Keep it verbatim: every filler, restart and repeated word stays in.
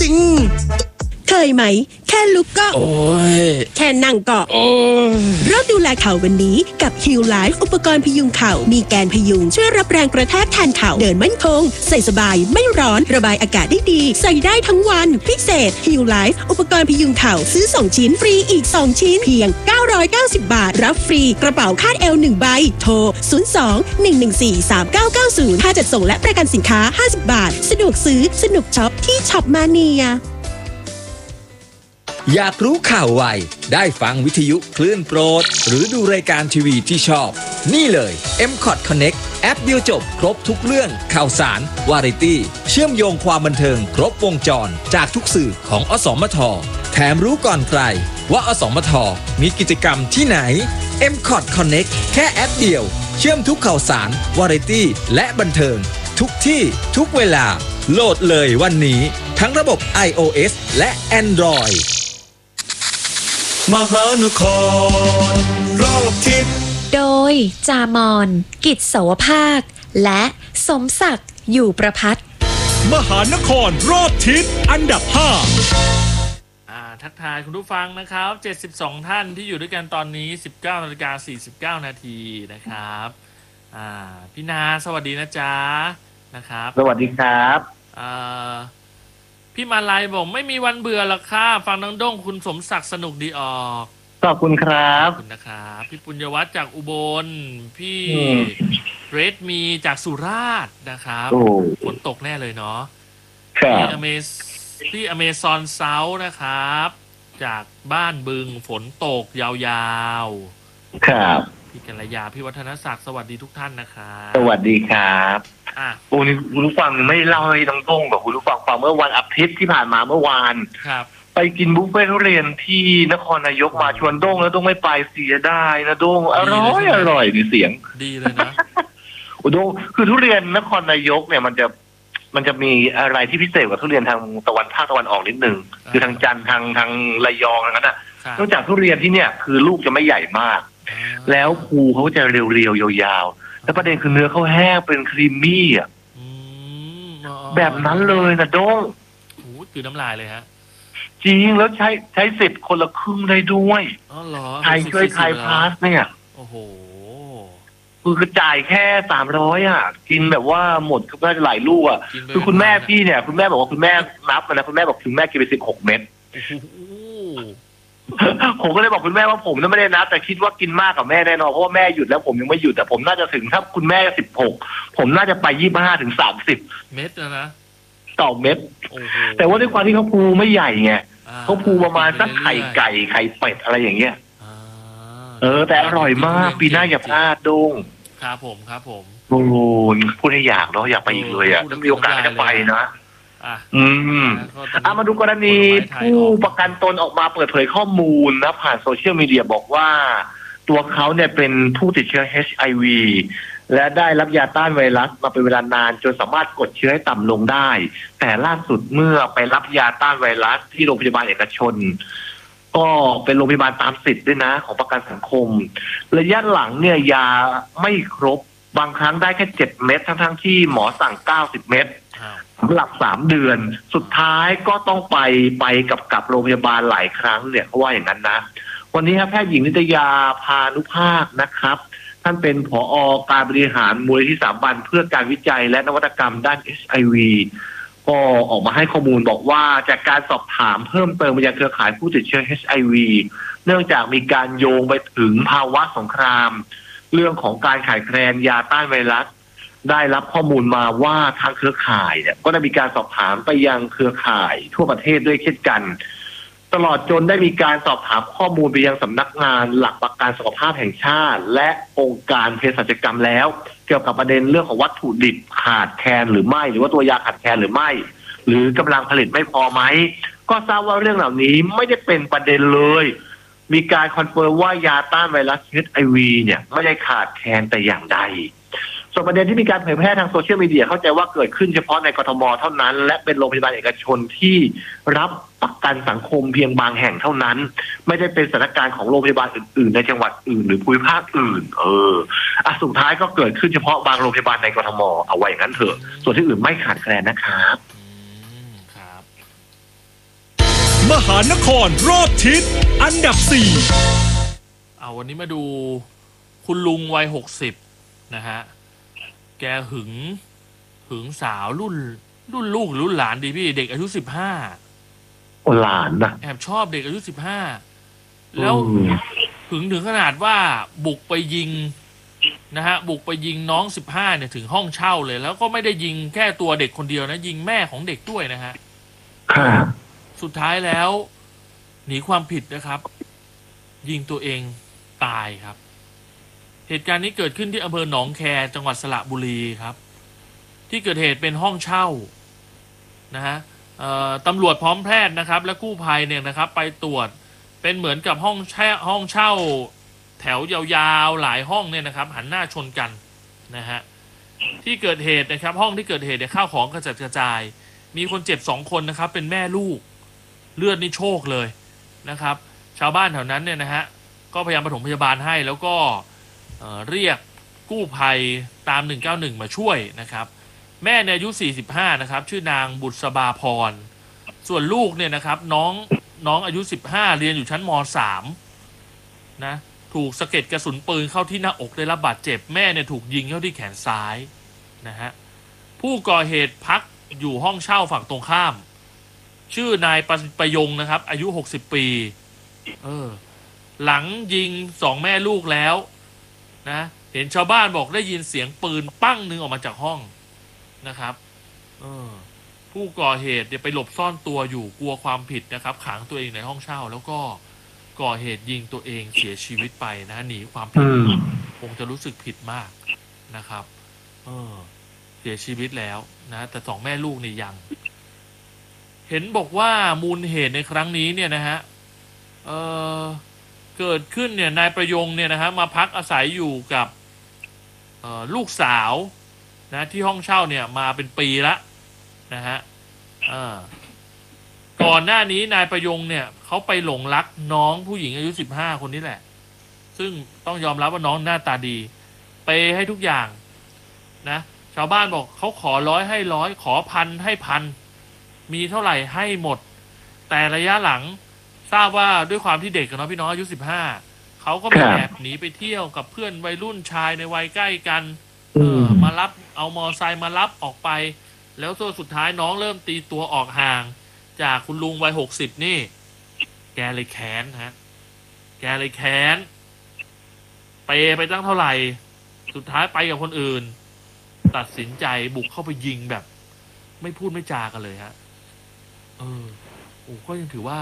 ริงๆเคยไหมแค่ลุกก็โอ้ยแค่นั่งก็โอ้ยเริ่มดูแลเข่าวันนี้กับ Heal Life อุปกรณ์พยุงเข่ามีแกนพยุงช่วยรับแรงกระแทกแทนเข่าเดินมั่นคงใส่สบายไม่ร้อนระบายอากาศได้ดีใส่ได้ทั้งวันพิเศษ Heal Life อุปกรณ์พยุงเข่าซื้อสองชิ้นฟรีอีกสองชิ้นเพียงเก้าร้อยเก้าสิบบาทรับฟรีกระเป๋าคาดเอวหนึ่งใบโทรศูนย์ สอง หนึ่ง หนึ่ง สี่ สาม เก้า เก้า ศูนย์ค่าจัดส่งและประกันสินค้าห้าสิบบาทสะดวกซื้อสนุกช็อปที่ช็อปมาเนียอยากรู้ข่าวไวได้ฟังวิทยุคลื่นโปรดหรือดูรายการทีวีที่ชอบนี่เลย เอ็ม คอท Connect แอปเดียวจบครบทุกเรื่องข่าวสารวาไรตี้เชื่อมโยงความบันเทิงครบวงจรจากทุกสื่อของอสมทแถมรู้ก่อนใครว่าอสมทมีกิจกรรมที่ไหน เอ็ม คอท Connect แค่แอปเดียวเชื่อมทุกข่าวสารวาไรตี้และบันเทิงทุกที่ทุกเวลาโหลดเลยวันนี้ทั้งระบบ iOS และ Android มหานครรอบทิศโดยจามอนกิจเสาวภาคและสมศักดิ์อยู่ประภัตมหานครรอบทิศอันดับห้าอ่าทักทายคุณผู้ฟังนะครับเจ็ดสิบสองท่านที่อยู่ด้วยกันตอนนี้ สิบเก้านาฬิกาสี่สิบเก้านาทีนะครับอ่าพี่นาสวัสดีนะจ๊ะนะครับสวัสดีครับอ่าพี่มาลัยบอกไม่มีวันเบื่อหรอกค่ะฟังน้องด้งคุณสมศักดิ์สนุกดีออกขอบคุณครับขอบคุณนะครับพี่ปุญญวัฒน์จากอุบลพี่เรดมีจากสุราษฎร์นะครับฝนตกแน่เลยเนาะพี่อเมซพี่อเมซอนเซาท์นะครับจากบ้านบึงฝนตกยาวๆครับพี่กัลยาพี่วัฒนศักดิ์สวัสดีทุกท่านนะครับสวัสดีครับอ่ะโอ้นี่คุณผู้ฟังไม่เล่าให้น้องต้งกับคุณผู้ฟังฟังเมื่อวันอาทิตย์ที่ผ่านมาเมื่อวานครับไปกินบุฟเฟ่ทุเรียนที่นครนายกมาชวนด้งแล้วด้งไม่ไปเสียได้นะด้งอร่อยอร่อยดีเสียงดีเลยนะโอ้ด้งคือทุเรียนนครนายกเนี่ยมันจะมันจะมีอะไรที่พิเศษกว่าทุเรียนทางตะวันภาคตะวันออกนิดนึงคือทางจันทร์ทางทางระยองอะไรนั้นอ่ะนอกจากทุเรียนที่เนี่ยคือลูกจะไม่ใหญ่มากแล้วภูเขาจะเรียวๆยาวๆแล้วประเด็นคือเนื้อเขาแห้งเป็นครีมมี่อ่ะแบบนั้นเลยนะด้งโอ้คือน้ำลายเลยฮะจริงแล้วใช้ใช้สิทธิ์คนละครึ่งได้ด้วยอ๋อเหรอไทยช่วยไทยพาสเนี่ยโอ้โหคือจ่ายแค่สามร้อยอ่ะกินแบบว่าหมดก็ได้หลายลูกอ่ะคือคุณแม่พี่เนี่ยคุณแม่บอกว่าคุณแม่นับนะคุณแม่บอกคุณแม่กินไปสิบหกเม็ดผมก็เลยบอกคุณแม่ว่าผมไม่ได้นับแต่คิดว่ากินมากกับแม่แน่นอนเพราะว่าแม่หยุดแล้วผมยังไม่หยุดแต่ผมน่าจะถึงถ้าคุณแม่สิบหกผมน่าจะไปยี่สิบห้าถึงสามสิบเม็ดนะนะต่อเม็ดแต่ว่าด้วยความที่เขาภูไม่ใหญ่ไงเขาภูประมาณสักไข่ไก่ไข่เป็ดอะไรอย่างเงี้ยเออแต่อร่อยมากปีหน้าอย่าพลาดด้งครับผมครับผมโอ้ยพูดให้อยากเนาะอยากไปอีกเลยอ่ะถ้ามีโอกาสจะไปนะอืมอ่ะมาดูกรณีผู้ประกันตนออกมาเปิดเผยข้อมูลนะผ่านโซเชียลมีเดียบอกว่าตัวเขาเนี่ยเป็นผู้ติดเชื้อ เอช ไอ วี และได้รับยาต้านไวรัสมาเป็นเวลานานจนสามารถกดเชื้อให้ต่ำลงได้แต่ล่าสุดเมื่อไปรับยาต้านไวรัสที่โรงพยาบาลเอกชนก็เป็นโรงพยาบาลตามสิทธิ์ด้วยนะของประกันสังคมระยะหลังเนี่ยยาไม่ครบบางครั้งได้แค่เจ็ดเม็ดทั้งๆที่หมอสั่งเก้าสิบเม็ดสำหรับสามเดือนสุดท้ายก็ต้องไปไปกับกับโรงพยาบาลหลายครั้งเนี่ยเขาว่าอย่างนั้นนะวันนี้ครับแพทย์หญิงนิตยาพานุภาคนะครับท่านเป็นผอ.การบริหารมูลนิธิสถาบันเพื่อการวิจัยและนวัตกรรมด้าน เอช ไอ วี ก็ออกมาให้ข้อมูลบอกว่าจากการสอบถามเพิ่มเติมไปยังเครือข่ายผู้ติดเชื้อ เอช ไอ วี เนื่องจากมีการโยงไปถึงภาวะสงครามเรื่องของการขาดแคลนยาต้านไวรัสได้รับข้อมูลมาว่าทางเครือข่ายเนี่ยก็ได้มีการสอบถามไปยังเครือข่ายทั่วประเทศด้วยเช่นกันตลอดจนได้มีการสอบถามข้อมูลไปยังสำนักงานหลักประกันสุขภาพแห่งชาติและองค์การเภสัชกรรมแล้วเกี่ยวกับประเด็นเรื่องของวัตถุดิบขาดแคลนหรือไม่หรือว่าตัวยาขาดแคลนหรือไม่หรือกำลังผลิตไม่พอไหมก็ทราบว่าเรื่องเหล่านี้ไม่ได้เป็นประเด็นเลยมีการคอนเฟิร์มว่ายาต้านไวรัส เอช ไอ วี เนี่ยไม่ได้ขาดแคลนแต่อย่างใดส่วนประเด็นที่มีการเผยแพร่ทางโซเชียลมีเดียเข้าใจว่าเกิดขึ้นเฉพาะในกทมเท่านั้นและเป็นโรงพยาบาลเอกชนที่รับประกันสังคมเพียงบางแห่งเท่านั้นไม่ได้เป็นสถานการณ์ของโรงพยาบาลอื่นๆในจังหวัดอื่นหรือภูมิภาคอื่นเอออ่ะสุดท้ายก็เกิดขึ้นเฉพาะบางโรงพยาบาลในกทมเอาไว้อย่างนั้นเถอะส่วนที่อื่นไม่ขาดแคลนนะครับครับมหานครรอบทิศอันดับสี่เอาวันนี้มาดูคุณลุงวัยหกสิบนะฮะแกหึงหึงสาวรุ่นรุ่นลูกรุ่นหลานดีพี่เด็กอายุสิบห้าโอ้หลานนะแอบชอบเด็กอายุสิบห้าแล้วหึงถึงขนาดว่าบุกไปยิงนะฮะบุกไปยิงน้องสิบห้าเนี่ยถึงห้องเช่าเลยแล้วก็ไม่ได้ยิงแค่ตัวเด็กคนเดียวนะยิงแม่ของเด็กด้วยนะฮะสุดท้ายแล้วหนีความผิดนะครับยิงตัวเองตายครับเหตุการณ์นี้เกิดขึ้นที่อำเภอหนองแคจังหวัดสระบุรีครับที่เกิดเหตุเป็นห้องเช่านะฮะตำรวจพร้อมแพทย์นะครับและกู้ภัยเนี่ยนะครับไปตรวจเป็นเหมือนกับห้องแช่ห้องเช่าแถวยาวๆหลายห้องเนี่ยนะครับหันหน้าชนกันนะฮะที่เกิดเหตุนะครับห้องที่เกิดเหตุเนี่ยข้าวของกระจัดกระจายมีคนเจ็บสองคนนะครับเป็นแม่ลูกเลือดนี่โชกเลยนะครับชาวบ้านแถวนั้นเนี่ยนะฮะก็พยายามปฐมพยาบาลให้แล้วก็เรียกกู้ภัยตามหนึ่งเก้าหนึ่งมาช่วยนะครับแม่เนี่ยอายุสี่สิบห้านะครับชื่อนางบุษบาพรส่วนลูกเนี่ยนะครับน้องน้องอายุสิบห้าเรียนอยู่ชั้นม.สาม นะถูกสะเก็ดกระสุนปืนเข้าที่หน้าอกได้รับบาดเจ็บแม่เนี่ยถูกยิงเข้าที่แขนซ้ายนะฮะผู้ก่อเหตุพักอยู่ห้องเช่าฝั่งตรงข้ามชื่อนายประยงนะครับอายุหกสิบปีเออหลังยิงสองแม่ลูกแล้วนะเห็นชาวบ้านบอกได้ยินเสียงปืนปั้งหนึ่งออกมาจากห้องนะครับเออผู้ก่อเหตุเนี่ยไปหลบซ่อนตัวอยู่กลัวความผิดนะครับขังตัวเองในห้องเช่าแล้วก็ก่อเหตุยิงตัวเองเสียชีวิตไปนะหนีความผิดคงจะรู้สึกผิดมากนะครับเออเสียชีวิตแล้วนะแต่สองแม่ลูกนี่ยังเห็นบอกว่ามูลเหตุในครั้งนี้เนี่ยนะฮะเออเกิดขึ้นเนี่ยนายประยงเนี่ยนะฮะมาพักอาศัยอยู่กับลูกสาวนะที่ห้องเช่าเนี่ยมาเป็นปีละนะฮะก่อนหน้านี้นายประยงเนี่ยเขาไปหลงรักน้องผู้หญิงอายุสิบห้าคนนี้แหละซึ่งต้องยอมรับว่าน้องหน้าตาดีไปให้ทุกอย่างนะชาวบ้านบอกเขาขอร้อยให้ร้อยขอพันให้พันมีเท่าไหร่ให้หมดแต่ระยะหลังทราบว่าด้วยความที่เด็กกับน้องพี่น้องอายุสิบห้าเขาก็ไปแอบหนีไปเที่ยวกับเพื่อนวัยรุ่นชายในวัยใกล้กันเออมารับเอามอไซค์มารับออกไปแล้วสุดท้ายน้องเริ่มตีตัวออกห่างจากคุณลุงวัยหกสิบนี่แกเลยแค้นฮะแกเลยแค้นเปไปตั้งเท่าไหร่สุดท้ายไปกับคนอื่นตัดสินใจบุกเข้าไปยิงแบบไม่พูดไม่จากันเลยฮะเออโอ้ก็ยังถือว่า